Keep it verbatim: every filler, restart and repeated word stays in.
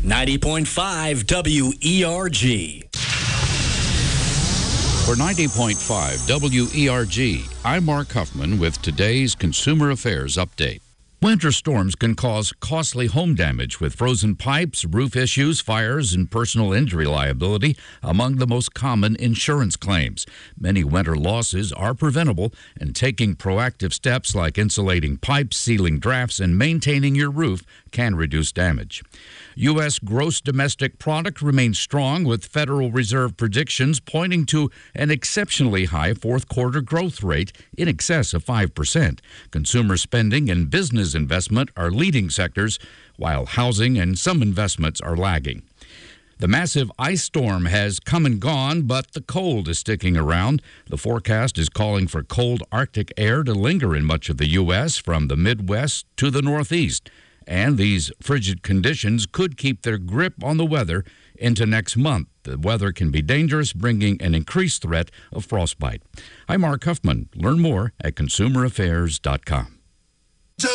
ninety point five W E R G. For ninety point five W E R G, I'm Mark Huffman with today's Consumer Affairs Update. Winter storms can cause costly home damage with frozen pipes, roof issues, fires, and personal injury liability among the most common insurance claims. Many winter losses are preventable, and taking proactive steps like insulating pipes, sealing drafts, and maintaining your roof can reduce damage. U S gross domestic product remains strong, with Federal Reserve predictions pointing to an exceptionally high fourth quarter growth rate in excess of five percent. Consumer spending and business investment are leading sectors, while housing and some investments are lagging. The massive ice storm has come and gone, but the cold is sticking around. The forecast is calling for cold Arctic air to linger in much of the U S from the Midwest to the Northeast. And these frigid conditions could keep their grip on the weather into next month. The weather can be dangerous, bringing an increased threat of frostbite. I'm Mark Huffman. Learn more at consumer affairs dot com.